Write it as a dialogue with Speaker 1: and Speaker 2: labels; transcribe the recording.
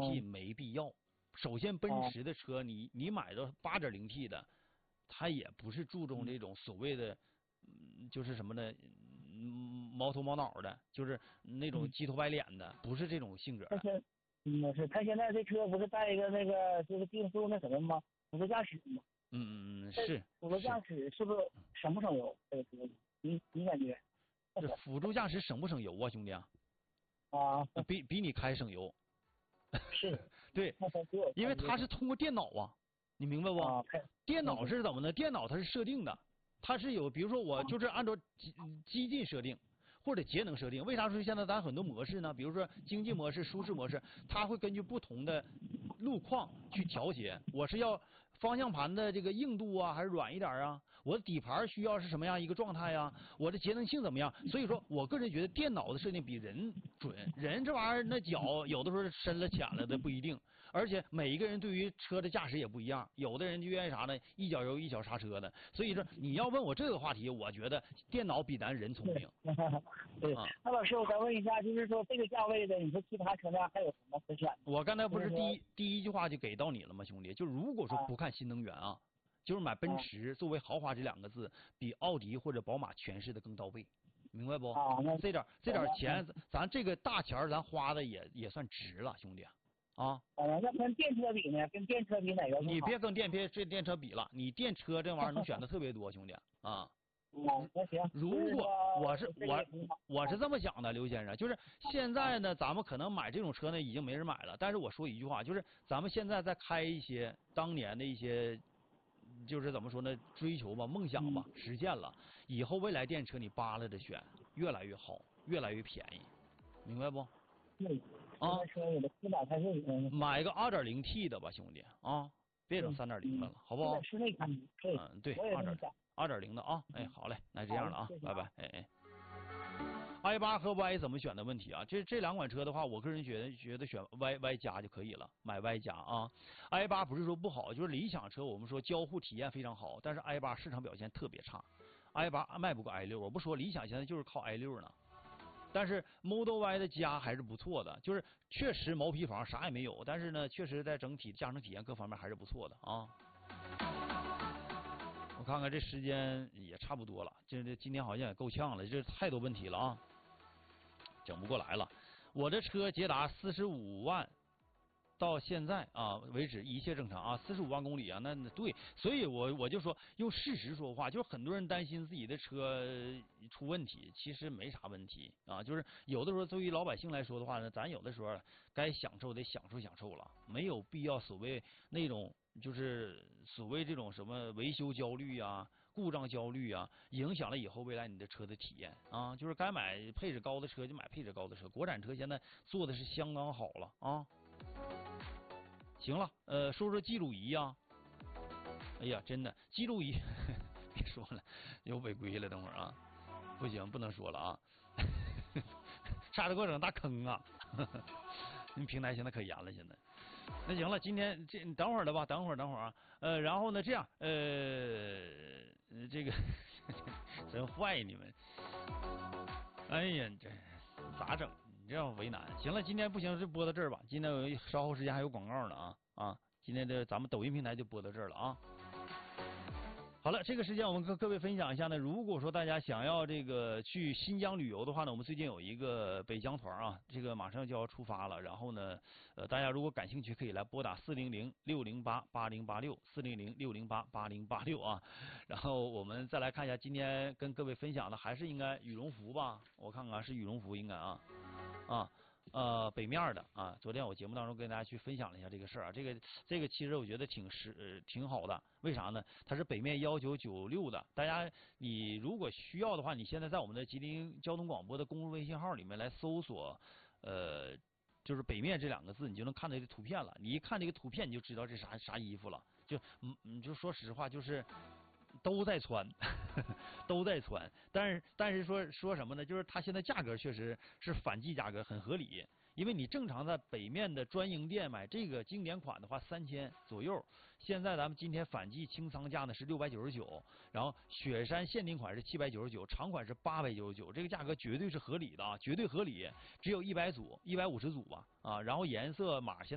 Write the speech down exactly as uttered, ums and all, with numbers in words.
Speaker 1: T 没必要。首先，奔驰的车你你买的 八点零 T 的，它也不是注重这种所谓的。嗯，就是什么呢？嗯，毛头毛脑的，就是那种鸡头白脸的，不是这种性格的。
Speaker 2: 嗯，是他现在这车不是带一个那个就是定速那什么吗？辅助驾驶吗？
Speaker 1: 嗯嗯是。
Speaker 2: 辅助驾驶是不是省不省油？这个车你你感觉？
Speaker 1: 这辅助驾驶省不省油啊，兄弟啊？
Speaker 2: 啊，
Speaker 1: 比比你开省油。
Speaker 2: 是。
Speaker 1: 对，因为它是通过电脑啊，你明白不？
Speaker 2: 啊、
Speaker 1: 电脑是怎么呢？电脑它是设定的。它是有，比如说我就是按照激激进设定或者节能设定。为啥说现在咱很多模式呢？比如说经济模式、舒适模式，它会根据不同的路况去调节。我是要方向盘的这个硬度啊，还是软一点啊？我的底盘需要是什么样一个状态呀？我的节能性怎么样？所以说我个人觉得电脑的设定比人准。人这玩意儿那脚有的时候深了浅了的不一定，而且每一个人对于车的驾驶也不一样。有的人就愿意啥呢？一脚油一脚刹车的。所以说你要问我这个话题，我觉得电脑比咱人聪明。
Speaker 2: 对，啊、那老师我再问一下，就是说这个价位的，你说其他车辆还有什么可选的？
Speaker 1: 我刚才不是第一第一句话就给到你了吗，兄弟？就如果说不看新能源啊，就是买奔驰作为豪华这两个字，比奥迪或者宝马诠释的更到位，明白不？
Speaker 2: 啊，那
Speaker 1: 这点这点钱，咱这个大钱咱花的也也算值了，兄弟啊。
Speaker 2: 啊，那跟电车比呢？跟电车比哪个？
Speaker 1: 你别跟电车这电车比了，你电车这玩意儿能选的特别多，兄弟啊。
Speaker 2: 嗯，那行。
Speaker 1: 如果我是我我是这么想的，刘先生，就是现在呢，咱们可能买这种车呢已经没人买了。但是我说一句话，就是咱们现在在开一些当年的一些，就是怎么说呢，追求吧，梦想吧，实现了以后未来电车你扒拉着选，越来越好，越来越便宜，明白不？
Speaker 2: 对。啊，车有的四百才是。
Speaker 1: 买个 二点零 T 的吧，兄弟啊，别整三点零的了，好不好？
Speaker 2: 室内看。
Speaker 1: 嗯，对，二点二点零的啊，哎，好嘞，那这样了啊，拜拜，哎哎。i 八和 Y 怎么选的问题啊？这这两款车的话，我个人觉得觉得选 Y Y 加就可以了，买 Y 加啊。i 八不是说不好，就是理想车，我们说交互体验非常好，但是 i 八市场表现特别差 ，i 八卖不过 i 六，我不说理想现在就是靠 i 六呢。但是 Model Y 的加还是不错的，就是确实毛坯房啥也没有，但是呢，确实在整体驾乘体验各方面还是不错的啊。我看看这时间也差不多了，这今天好像也够呛了，这太多问题了啊，整不过来了。我的车捷达四十五万，到现在啊为止一切正常啊，四十五万公里啊，那对，所以我我就说用事实说话，就是很多人担心自己的车出问题，其实没啥问题啊，就是有的时候对于老百姓来说的话呢，咱有的时候该享受得享受享受了，没有必要所谓那种。就是所谓这种什么维修焦虑啊、故障焦虑啊，影响了以后未来你的车的体验啊。就是该买配置高的车就买配置高的车，国产车现在做的是相当好了啊。行了，呃，说说记录仪啊。哎呀，真的记录仪，别说了，有违规了，等会儿啊，不行，不能说了啊。差点给我整大坑啊！你平台现在可严了，现在。那行了，今天这等会儿了吧，等会儿等会儿啊，呃，然后呢，这样，呃，这个真坏你们，哎呀，这咋整？你这样为难。行了，今天不行就播到这儿吧，今天稍后时间还有广告呢啊啊，今天的咱们抖音平台就播到这儿了啊。好了，这个时间我们跟各位分享一下呢。如果说大家想要这个去新疆旅游的话呢，我们最近有一个北疆团啊，这个马上就要出发了。然后呢，呃，大家如果感兴趣，可以来拨打四零零六零八八零八六四零零六零八八零八六啊。然后我们再来看一下，今天跟各位分享的还是应该羽绒服吧？我看看是羽绒服应该啊啊。呃，北面的啊，昨天我节目当中跟大家去分享了一下这个事儿啊，这个这个其实我觉得挺实、呃、挺好的，为啥呢？它是北面幺九九六的，大家你如果需要的话，你现在在我们的吉林交通广播的公众微信号里面来搜索，呃，就是北面这两个字，你就能看到这个图片了。你一看这个图片，你就知道这啥啥衣服了。就嗯嗯，就说实话，就是。都在穿，都在穿，但是但是说说什么呢？就是它现在价格确实是反季价格，很合理。因为你正常在北面的专营店买这个经典款的话，三千左右。现在咱们今天反季清仓价呢是六百九十九，然后雪山限定款是七百九十九，长款是八百九十九，这个价格绝对是合理的啊，绝对合理。只有一百组，一百五十组吧啊，然后颜色码现